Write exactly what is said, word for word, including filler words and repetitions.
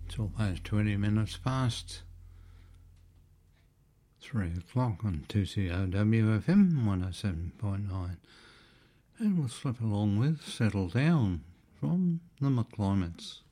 It's almost twenty minutes past three o'clock on two C O W F M one oh seven point nine. And we'll slip along with Settle Down from the McClimates.